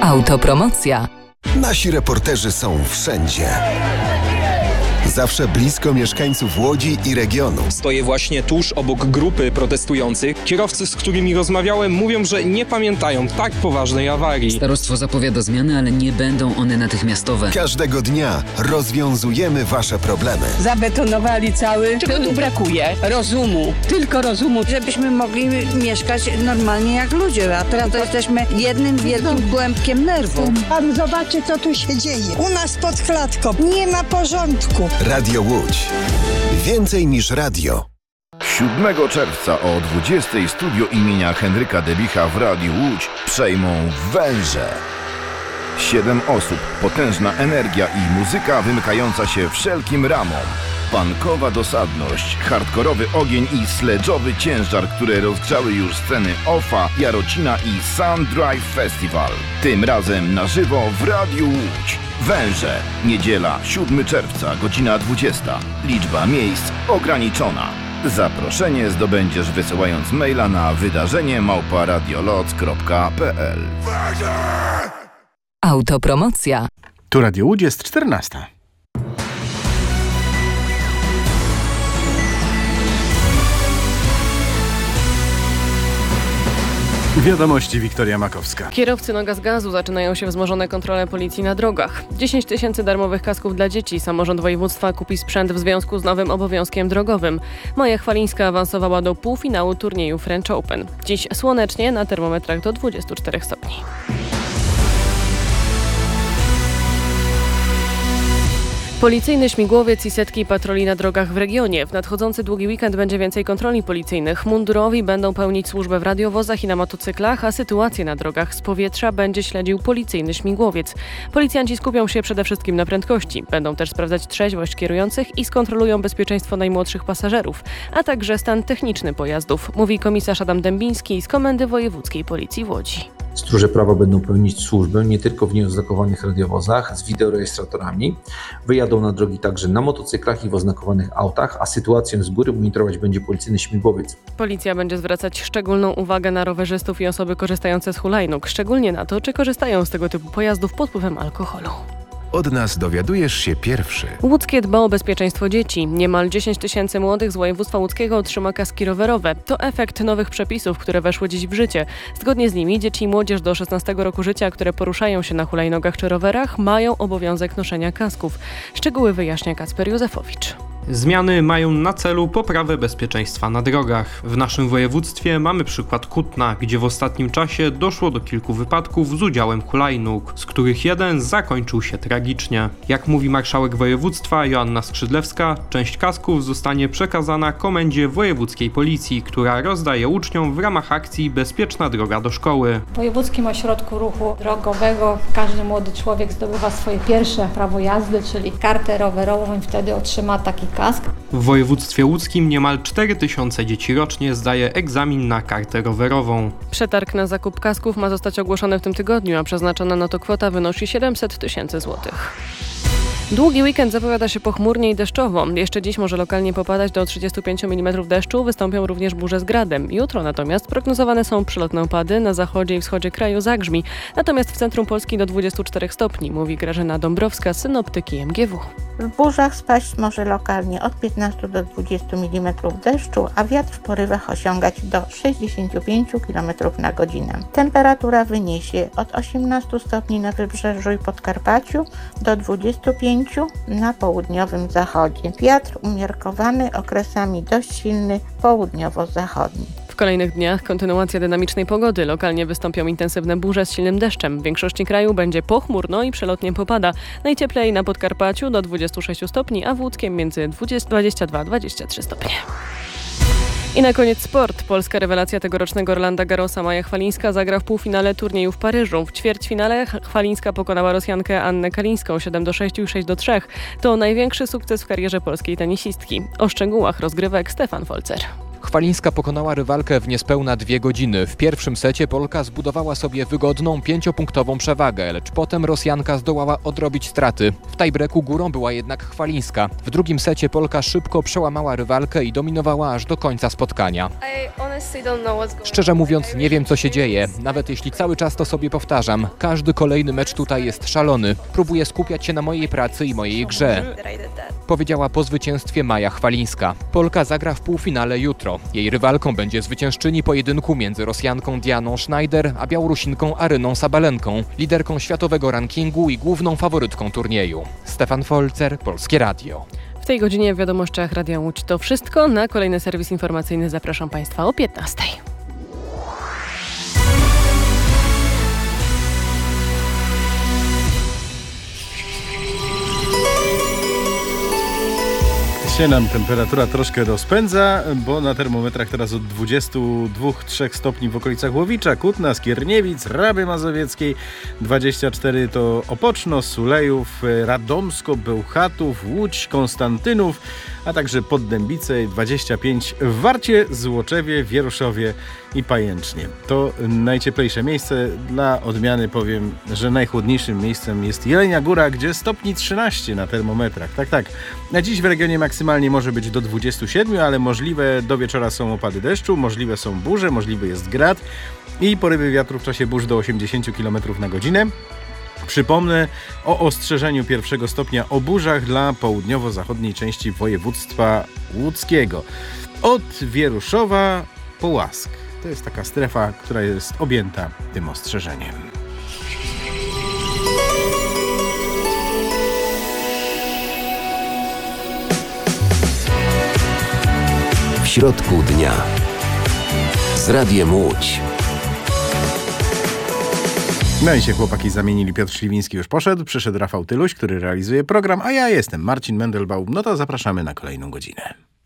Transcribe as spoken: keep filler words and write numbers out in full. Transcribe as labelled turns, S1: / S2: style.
S1: Autopromocja.
S2: Nasi reporterzy są wszędzie. Zawsze blisko mieszkańców Łodzi i regionu.
S3: Stoję właśnie tuż obok grupy protestujących. Kierowcy, z którymi rozmawiałem, mówią, że nie pamiętają tak poważnej awarii.
S4: Starostwo zapowiada zmiany, ale nie będą one natychmiastowe.
S2: Każdego dnia rozwiązujemy wasze problemy.
S5: Zabetonowali cały. Czego tu brakuje? Rozumu. Tylko rozumu.
S6: Żebyśmy mogli mieszkać normalnie jak ludzie, a teraz to jesteśmy jednym wielkim głębkiem nerwu.
S7: Pan zobaczy, co tu się dzieje. U nas pod klatką nie ma porządku.
S2: Radio Łódź. Więcej niż radio.
S8: siódmego czerwca o dwudziestej studio imienia Henryka Debicha w Radiu Łódź przejmą Węże. Siedem osób, potężna energia i muzyka wymykająca się wszelkim ramom. Punkowa dosadność, hardkorowy ogień i sledżowy ciężar, które rozgrzały już sceny Ofa, Jarocina i Sun Drive Festival. Tym razem na żywo w Radiu Łódź. Węże. Niedziela, siódmego czerwca, godzina dwudziesta. Liczba miejsc ograniczona. Zaproszenie zdobędziesz wysyłając maila na wydarzenie małpa radioloc kropka p l.
S1: Autopromocja.
S9: Tu Radio Łódź, jest czternasta. Wiadomości, Wiktoria Makowska.
S10: Kierowcy na gaz gazu zaczynają się wzmożone kontrole policji na drogach. dziesięć tysięcy darmowych kasków dla dzieci. Samorząd województwa kupi sprzęt w związku z nowym obowiązkiem drogowym. Maja Chwalińska awansowała do półfinału turnieju French Open. Dziś słonecznie, na termometrach do dwudziestu czterech stopni. Policyjny śmigłowiec i setki patroli na drogach w regionie. W nadchodzący długi weekend będzie więcej kontroli policyjnych. Mundurowi będą pełnić służbę w radiowozach i na motocyklach, a sytuację na drogach z powietrza będzie śledził policyjny śmigłowiec. Policjanci skupią się przede wszystkim na prędkości. Będą też sprawdzać trzeźwość kierujących i skontrolują bezpieczeństwo najmłodszych pasażerów, a także stan techniczny pojazdów, mówi komisarz Adam Dębiński z Komendy Wojewódzkiej Policji w Łodzi.
S11: Stróże prawa będą pełnić służbę nie tylko w nieoznakowanych radiowozach z wideorejestratorami. Wyjadą na drogi także na motocyklach i w oznakowanych autach, a sytuację z góry monitorować będzie policyjny śmigłowiec.
S10: Policja będzie zwracać szczególną uwagę na rowerzystów i osoby korzystające z hulajnóg, szczególnie na to, czy korzystają z tego typu pojazdów pod wpływem alkoholu.
S2: Od nas dowiadujesz się pierwszy.
S10: Łódzkie dba o bezpieczeństwo dzieci. Niemal dziesięć tysięcy młodych z województwa łódzkiego otrzyma kaski rowerowe. To efekt nowych przepisów, które weszły dziś w życie. Zgodnie z nimi dzieci i młodzież do szesnastego roku życia, które poruszają się na hulajnogach czy rowerach, mają obowiązek noszenia kasków. Szczegóły wyjaśnia Kacper Józefowicz.
S3: Zmiany mają na celu poprawę bezpieczeństwa na drogach. W naszym województwie mamy przykład Kutna, gdzie w ostatnim czasie doszło do kilku wypadków z udziałem hulajnóg, z których jeden zakończył się tragicznie. Jak mówi marszałek województwa Joanna Skrzydlewska, część kasków zostanie przekazana Komendzie Wojewódzkiej Policji, która rozdaje uczniom w ramach akcji Bezpieczna droga do szkoły.
S12: W Wojewódzkim Ośrodku Ruchu Drogowego każdy młody człowiek zdobywa swoje pierwsze prawo jazdy, czyli kartę rowerową i wtedy otrzyma taki kask.
S3: W województwie łódzkim niemal cztery tysiące dzieci rocznie zdaje egzamin na kartę rowerową.
S10: Przetarg na zakup kasków ma zostać ogłoszony w tym tygodniu, a przeznaczona na to kwota wynosi siedemset tysięcy złotych. Długi weekend zapowiada się pochmurnie i deszczowo. Jeszcze dziś może lokalnie popadać do trzydziestu pięciu milimetrów deszczu, wystąpią również burze z gradem. Jutro natomiast prognozowane są przelotne opady, na zachodzie i wschodzie kraju zagrzmi, natomiast w centrum Polski do dwudziestu czterech stopni, mówi Grażyna Dąbrowska z synoptyki M G W.
S13: W burzach spaść może lokalnie od piętnastu do dwudziestu milimetrów deszczu, a wiatr w porywach osiągać do sześćdziesięciu pięciu kilometrów na godzinę. Temperatura wyniesie od osiemnastu stopni na wybrzeżu i Podkarpaciu do dwudziestu pięciu na południowym zachodzie. Wiatr umiarkowany, okresami dość silny, południowo-zachodni.
S10: W kolejnych dniach kontynuacja dynamicznej pogody. Lokalnie wystąpią intensywne burze z silnym deszczem. W większości kraju będzie pochmurno i przelotnie popada. Najcieplej na Podkarpaciu do dwudziestu sześciu stopni, a w Łódzkiem między dwudziestu dwóch a dwudziestu trzech stopnie. I na koniec sport. Polska rewelacja tegorocznego Rolanda Garrosa Maja Chwalińska zagra w półfinale turnieju w Paryżu. W ćwierćfinale Chwalińska pokonała Rosjankę Annę Kalińską siedem do sześciu i sześć do trzech. To największy sukces w karierze polskiej tenisistki. O szczegółach rozgrywek Stefan Folzer.
S14: Chwalińska pokonała rywalkę w niespełna dwie godziny. W pierwszym secie Polka zbudowała sobie wygodną pięciopunktową przewagę, lecz potem Rosjanka zdołała odrobić straty. W tiebreaku górą była jednak Chwalińska. W drugim secie Polka szybko przełamała rywalkę i dominowała aż do końca spotkania. Szczerze mówiąc, nie wiem co się dzieje. Nawet jeśli cały czas to sobie powtarzam. Każdy kolejny mecz tutaj jest szalony. Próbuję skupiać się na mojej pracy i mojej grze. Powiedziała po zwycięstwie Maja Chwalińska. Polka zagra w półfinale jutro. Jej rywalką będzie zwyciężczyni pojedynku między Rosjanką Dianą Schneider a Białorusinką Aryną Sabalenką, liderką światowego rankingu i główną faworytką turnieju. Stefan Folzer, Polskie Radio.
S10: W tej godzinie w Wiadomościach Radia Łódź to wszystko. Na kolejny serwis informacyjny zapraszam Państwa o piętnastej.
S9: Się nam temperatura troszkę rozpędza, bo na termometrach teraz od dwudziestu dwóch do trzech stopni w okolicach Łowicza, Kutna, Skierniewic, Raby Mazowieckiej, dwadzieścia cztery to Opoczno, Sulejów, Radomsko, Bełchatów, Łódź, Konstantynów, a także Poddębice, dwadzieścia pięć w Warcie, Złoczewie, Wieruszowie i Pajęcznie. To najcieplejsze miejsce. Dla odmiany powiem, że najchłodniejszym miejscem jest Jelenia Góra, gdzie stopni trzynaście na termometrach. Tak, tak. Na dziś w regionie maksymalnie może być do dwudziestu siedmiu, ale możliwe do wieczora są opady deszczu, możliwe są burze, możliwy jest grad i porywy wiatru w czasie burz do osiemdziesięciu kilometrów na godzinę. Przypomnę o ostrzeżeniu pierwszego stopnia o burzach dla południowo-zachodniej części województwa łódzkiego. Od Wieruszowa po Łask. To jest taka strefa, która jest objęta tym ostrzeżeniem.
S2: W środku dnia z Radiem Łódź.
S9: No i się chłopaki zamienili. Piotr Śliwiński już poszedł, przyszedł Rafał Tyluś, który realizuje program, a ja jestem Marcin Mendelbaum. No to zapraszamy na kolejną godzinę.